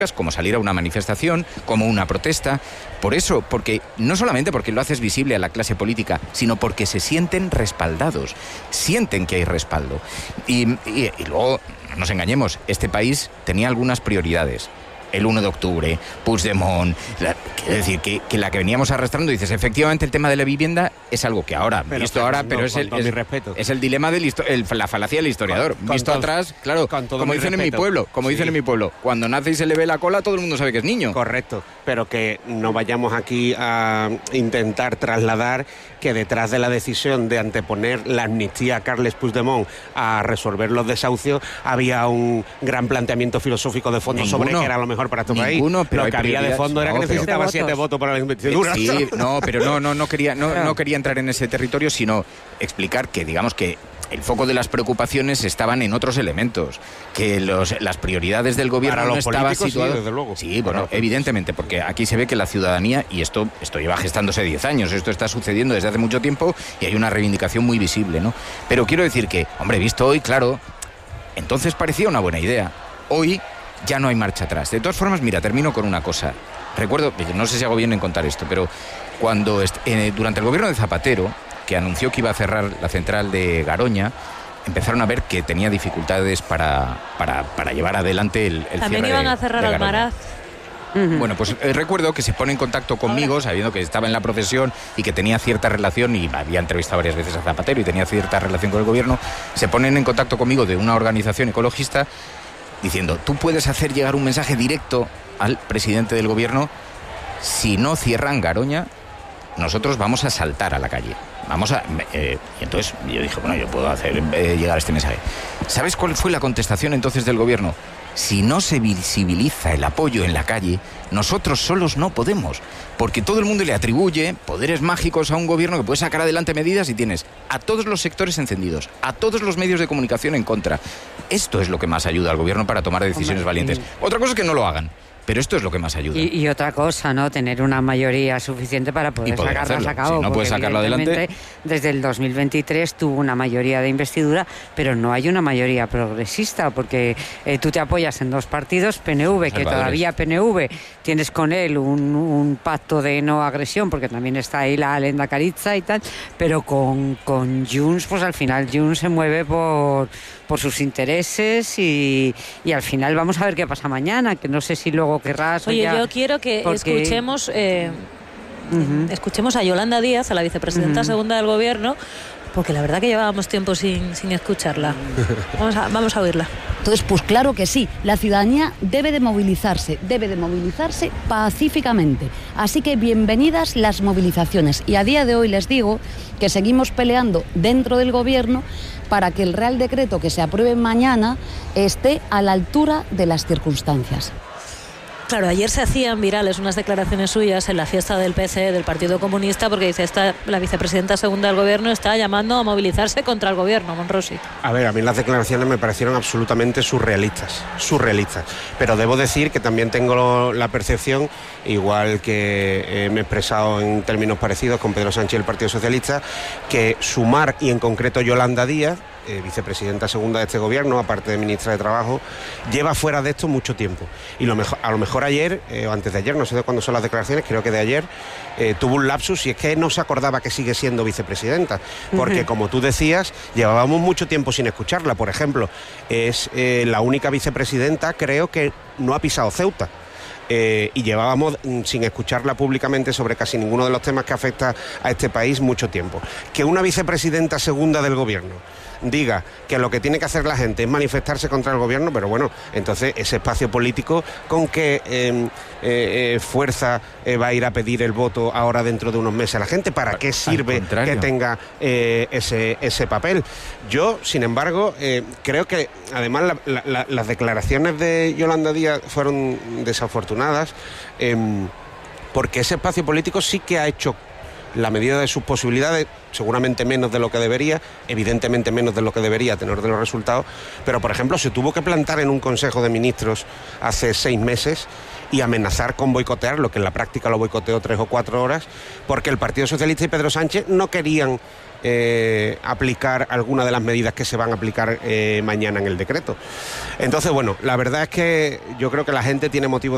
como salir a una manifestación, como una protesta. Por eso, porque no solamente porque lo haces visible a la clase política, sino porque se sienten respaldados, sienten que hay respaldo. Y luego, no nos engañemos, este país tenía algunas prioridades. El 1 de octubre, Puigdemont, quiero decir que la que veníamos arrastrando, dices, efectivamente el tema de la vivienda es algo que ahora, pero es el dilema la falacia del historiador. Visto atrás, claro, como dicen en mi pueblo, cuando nace y se le ve la cola, todo el mundo sabe que es niño. Correcto, pero que no vayamos aquí a intentar trasladar que detrás de la decisión de anteponer la amnistía a Carles Puigdemont a resolver los desahucios había un gran planteamiento filosófico de fondo sobre qué era lo mejor para tu país. Pero lo que había de fondo era que necesitaba 7 votos para la investidura. Sí, pero no quería entrar en ese territorio, sino explicar que, digamos que el foco de las preocupaciones estaban en otros elementos, que las prioridades del gobierno no estaban situadas. Sí, desde luego. Sí, bueno, evidentemente, porque aquí se ve que la ciudadanía, y esto lleva gestándose 10 años, esto está sucediendo desde hace mucho tiempo y hay una reivindicación muy visible, ¿no? Pero quiero decir que, hombre, visto hoy, claro, entonces parecía una buena idea. Hoy ya no hay marcha atrás. De todas formas, mira, termino con una cosa. Recuerdo, no sé si hago bien en contar esto, pero cuando durante el gobierno de Zapatero, que anunció que iba a cerrar la central de Garoña, empezaron a ver que tenía dificultades para llevar adelante el cierre de También iban a cerrar Almaraz. Bueno, pues recuerdo que se pone en contacto conmigo, sabiendo que estaba en la procesión y que tenía cierta relación, y había entrevistado varias veces a Zapatero y tenía cierta relación con el gobierno, se ponen en contacto conmigo de una organización ecologista diciendo, tú puedes hacer llegar un mensaje directo al presidente del gobierno, si no cierran Garoña, nosotros vamos a saltar a la calle. Y entonces yo dije, bueno, yo puedo hacer llegar este mensaje. ¿Sabes cuál fue la contestación entonces del gobierno? Si no se visibiliza el apoyo en la calle, nosotros solos no podemos, porque todo el mundo le atribuye poderes mágicos a un gobierno que puede sacar adelante medidas y tienes a todos los sectores encendidos, a todos los medios de comunicación en contra. Esto es lo que más ayuda al gobierno para tomar decisiones valientes. Otra cosa es que no lo hagan. Pero esto es lo que más ayuda. Y otra cosa, ¿no? Tener una mayoría suficiente para poder sacarlas a cabo. Si no puedes sacarlo adelante. Desde el 2023 tuvo una mayoría de investidura, pero no hay una mayoría progresista, porque tú te apoyas en dos partidos, PNV, que todavía PNV, tienes con él un pacto de no agresión, porque también está ahí la Lehendakaritza y tal, pero con Junts, pues al final Junts se mueve por sus intereses y al final vamos a ver qué pasa mañana, que no sé si luego querrás... Oye, yo quiero que escuchemos a Yolanda Díaz, a la vicepresidenta segunda del gobierno, porque la verdad que llevábamos tiempo sin escucharla. Vamos a oírla. Entonces, pues claro que sí, la ciudadanía debe de movilizarse pacíficamente. Así que bienvenidas las movilizaciones. Y a día de hoy les digo que seguimos peleando dentro del gobierno para que el Real Decreto que se apruebe mañana esté a la altura de las circunstancias. Claro, ayer se hacían virales unas declaraciones suyas en la fiesta del PC, del Partido Comunista, porque dice, la vicepresidenta segunda del gobierno está llamando a movilizarse contra el gobierno, Monrosi. A ver, a mí las declaraciones me parecieron absolutamente surrealistas, pero debo decir que también tengo la percepción, igual que me he expresado en términos parecidos con Pedro Sánchez y el Partido Socialista, que Sumar, y en concreto Yolanda Díaz, vicepresidenta segunda de este gobierno, aparte de ministra de Trabajo, lleva fuera de esto mucho tiempo. Y a lo mejor ayer, o antes de ayer, no sé de cuándo son las declaraciones, creo que de ayer, tuvo un lapsus y es que no se acordaba que sigue siendo vicepresidenta. Porque, como tú decías, llevábamos mucho tiempo sin escucharla. Por ejemplo, es la única vicepresidenta, creo, que no ha pisado Ceuta. Y llevábamos sin escucharla públicamente sobre casi ninguno de los temas que afecta a este país mucho tiempo. Que una vicepresidenta segunda del gobierno diga que lo que tiene que hacer la gente es manifestarse contra el gobierno, pero bueno, entonces ese espacio político, ¿con qué fuerza va a ir a pedir el voto ahora dentro de unos meses a la gente? ¿Para qué sirve que tenga ese papel? Yo, sin embargo, creo que además las declaraciones de Yolanda Díaz fueron desafortunadas, porque ese espacio político sí que ha hecho la medida de sus posibilidades, seguramente menos de lo que debería, evidentemente menos de lo que debería tener de los resultados, pero por ejemplo se tuvo que plantar en un Consejo de Ministros hace 6 meses y amenazar con boicotearlo, que en la práctica lo boicoteó 3 o 4 horas, porque el Partido Socialista y Pedro Sánchez no querían aplicar alguna de las medidas que se van a aplicar mañana en el decreto. Entonces, bueno, la verdad es que yo creo que la gente tiene motivos